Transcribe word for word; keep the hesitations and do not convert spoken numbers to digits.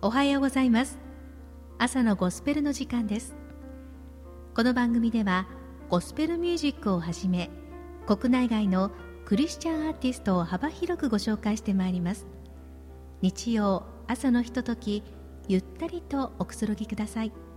おはようございます。朝のゴスペルの時間です。この番組ではゴスペルミュージックをはじめ、国内外のクリスチャンアーティストを幅広くご紹介してまいります。日曜朝のひととき、ゆったりとおくつろぎください。